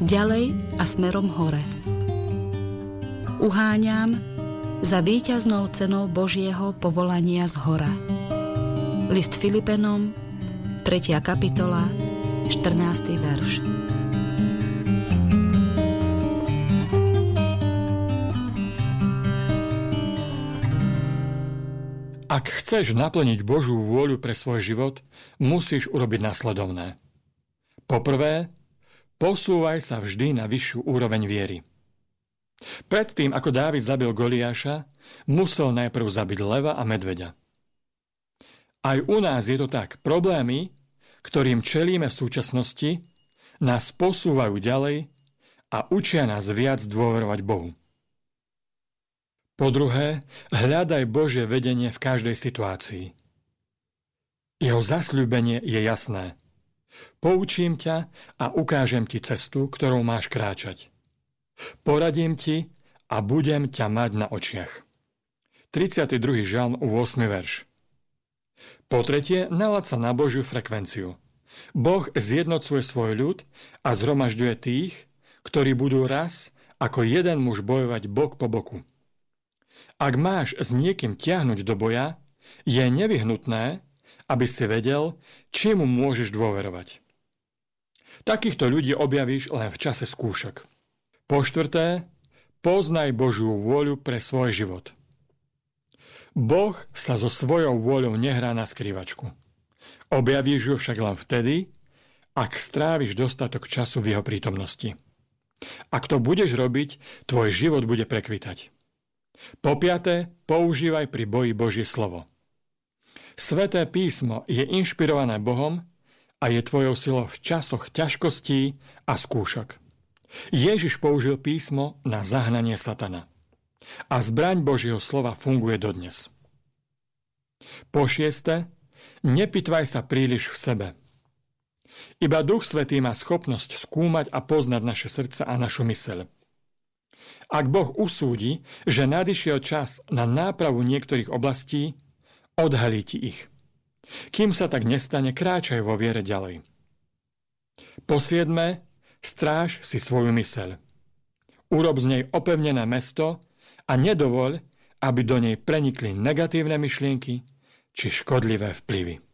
ďalej a smerom hore. Uháňam za víťaznou cenou Božieho povolania z hora. List Filipenom, 3. kapitola, 14. verš. Ak chceš naplniť Božiu vôľu pre svoj život, musíš urobiť nasledovné. Poprvé, posúvaj sa vždy na vyššiu úroveň viery. Predtým, ako Dávid zabil Goliáša, musel najprv zabiť leva a medveďa. Aj u nás je to tak. Problémy, ktorým čelíme v súčasnosti, nás posúvajú ďalej a učia nás viac dôverovať Bohu. Po druhé, hľadaj Božie vedenie v každej situácii. Jeho zasľúbenie je jasné. Poučím ťa a ukážem ti cestu, ktorou máš kráčať. Poradím ti a budem ťa mať na očiach. 32. žalm, 8. verš. Po tretie, nalaď sa na Božiu frekvenciu. Boh zjednocuje svoj ľud a zhromažďuje tých, ktorí budú raz ako jeden muž bojovať bok po boku. Ak máš s niekým tiahnuť do boja, je nevyhnutné, aby si vedel, či mu môžeš dôverovať. Takýchto ľudí objavíš len v čase skúšok. Po štvrté, poznaj Božiu vôľu pre svoj život. Boh sa so svojou vôľou nehrá na skrývačku. Objavíš ju však len vtedy, ak stráviš dostatok času v jeho prítomnosti. Ak to budeš robiť, tvoj život bude prekvitať. Po piate, používaj pri boji Božie slovo. Sväté písmo je inšpirované Bohom a je tvojou silou v časoch ťažkostí a skúšok. Ježiš použil písmo na zahnanie satana. A zbraň Božieho slova funguje dodnes. Po šieste, nepytvaj sa príliš v sebe. Iba Duch Svätý má schopnosť skúmať a poznať naše srdce a našu myseľ. Ak Boh usúdi, že nadišiel čas na nápravu niektorých oblastí, odhalí ti ich. Kým sa tak nestane, kráčaj vo viere ďalej. Po siedme, stráž si svoju myseľ. Urob z nej opevnené mesto a nedovoľ, aby do nej prenikli negatívne myšlienky či škodlivé vplyvy.